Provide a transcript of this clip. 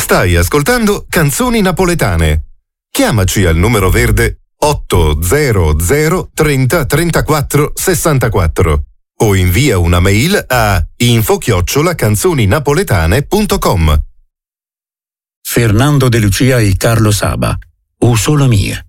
Stai ascoltando Canzoni Napoletane. Chiamaci al numero verde 800 30 34 64 o invia una mail a info@canzoninapoletane.com. Fernando De Lucia e Carlo Saba, O Sola Mia.